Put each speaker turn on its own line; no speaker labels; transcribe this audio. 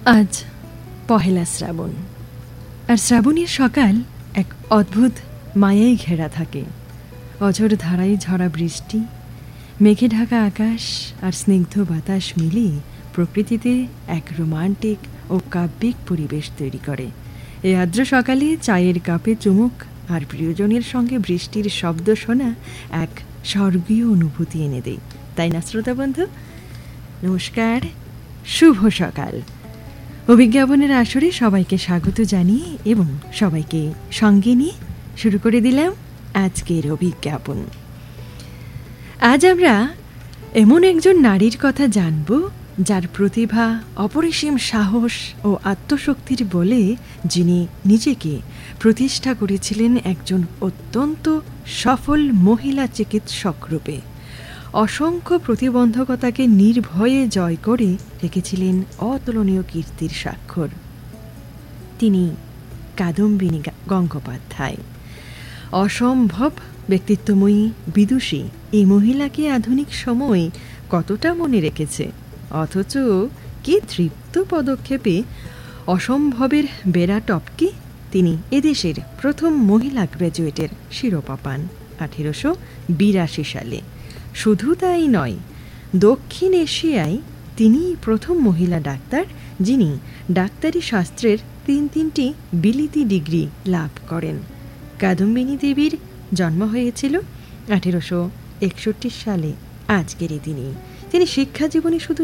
আজ পহেলা শ্রাবণ, আর শ্রাবণের সকাল এক অদ্ভুত মায়ায় ঘেরা থাকে। অঝোর ধারায় ঝরা বৃষ্টি, মেঘে ঢাকা আকাশ আর স্নিগ্ধ বাতাস মিলিয়ে প্রকৃতিতে এক রোমান্টিক ও কাব্যিক পরিবেশ তৈরি করে। এই আর্দ্র সকালে চায়ের কাপে চুমুক আর প্রিয়জনের সঙ্গে বৃষ্টির শব্দ শোনা এক স্বর্গীয় অনুভূতি এনে দেয়, তাই না শ্রোতা বন্ধু? নমস্কার, শুভ সকাল। অভিজ্ঞাপনের আসরে সবাইকে স্বাগত জানিয়ে এবং সবাইকে সঙ্গে নিয়ে শুরু করে দিলাম আজকের অভিজ্ঞাপন। আজ আমরা এমন একজন নারীর কথা জানব যার প্রতিভা, অপরিসীম সাহস ও আত্মশক্তির বলে যিনি নিজেকে প্রতিষ্ঠা করেছিলেন একজন অত্যন্ত সফল মহিলা চিকিৎসক রূপে। অসংখ্য প্রতিবন্ধকতাকে নির্ভয়ে জয় করে রেখেছিলেন অতুলনীয় কীর্তির স্বাক্ষর। তিনি কাদম্বিনী গঙ্গোপাধ্যায়। অসম্ভব ব্যক্তিত্বময়ী, বিদুষী এই মহিলাকে আধুনিক সময় কতটা মনে রেখেছে, অথচ কি তৃপ্ত পদক্ষেপে অসম্ভবের বেড়া টপকে তিনি এদেশের প্রথম মহিলা গ্র্যাজুয়েটের শিরোপা পান 1882 সালে। শুধু তাই নয়, দক্ষিণ এশিয়ায় তিনিই প্রথম মহিলা ডাক্তার যিনি ডাক্তারি শাস্ত্রের তিনটি বিলিতি ডিগ্রি লাভ করেন। কাদম্বিনী দেবীর জন্ম হয়েছিল 1861 সালে আজকের এই দিনেই। তিনি শিক্ষা জীবনে শুধু